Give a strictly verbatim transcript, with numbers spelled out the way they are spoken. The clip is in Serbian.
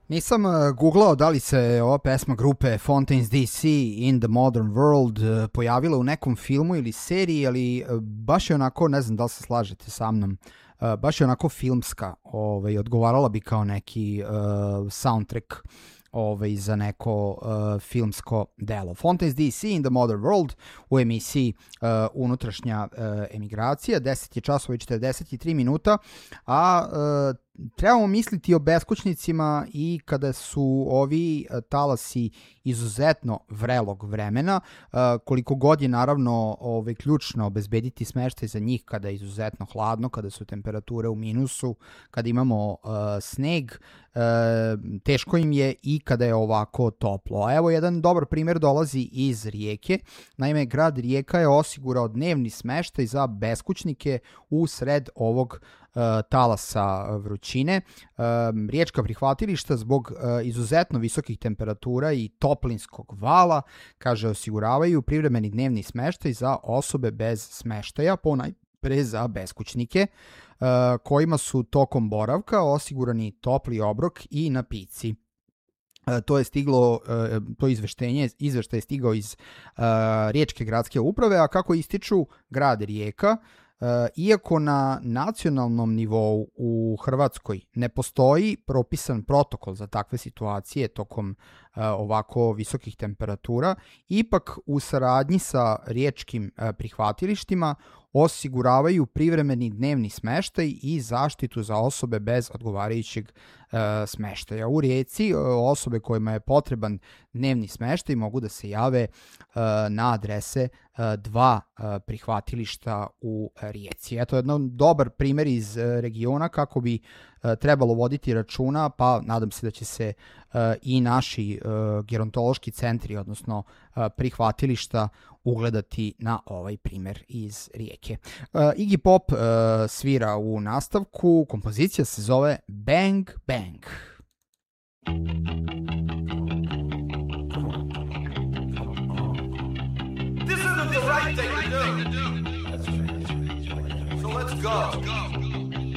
Nisam googlao da li se ova pesma grupe Fontaines D C In the Modern World pojavila u nekom filmu ili seriji, ali baš je onako, ne znam da li se slažete sa mnom, baš je onako filmska, ovaj, odgovarala bi kao neki uh, soundtrack ovaj, za neko uh, filmsko delo. Fontaines D C In the Modern World u emisiji uh, Unutrašnja uh, emigracija, deset je časova i četrdeset tri minuta, a uh, trebamo misliti o beskućnicima i kada su ovi talasi izuzetno vrelog vremena, koliko god je naravno ovaj, ključno obezbediti smeštaj za njih kada je izuzetno hladno, kada su temperature u minusu, kada imamo uh, sneg, uh, teško im je i kada je ovako toplo. Evo jedan dobar primjer dolazi iz Rijeke. Naime, grad Rijeka je osigurao dnevni smeštaj za beskućnike u sred ovog talasa vrućine. Riječka prihvatilišta zbog izuzetno visokih temperatura i toplinskog vala, kaže, osiguravaju privremeni dnevni smeštaj za osobe bez smeštaja, ponajpre za beskućnike, kojima su tokom boravka osigurani topli obrok i napici. To je stiglo, to izveštenje, izveštaj je stigao iz Riječke gradske uprave, a kako ističu grad Rijeka, Uh, iako na nacionalnom nivou u Hrvatskoj ne postoji propisan protokol za takve situacije tokom uh, ovako visokih temperatura, ipak u saradnji sa riječkim uh, prihvatilištima osiguravaju privremeni dnevni smeštaj i zaštitu za osobe bez odgovarajućeg uh, smeštaja. U Rijeci uh, osobe kojima je potreban dnevni smeštaj mogu da se jave uh, na adrese uh, dva uh, prihvatilišta u Rijeci. Eto, jedan dobar primjer iz uh, regiona kako bi uh, trebalo voditi računa, pa nadam se da će se uh, i naši uh, gerontološki centri, odnosno uh, prihvatilišta, ugledati na ovaj primjer iz Rijeke. Uh, Iggy Pop uh, svira u nastavku, kompozicija se zove Bang Bang. This isn't the right thing to do. So let's go.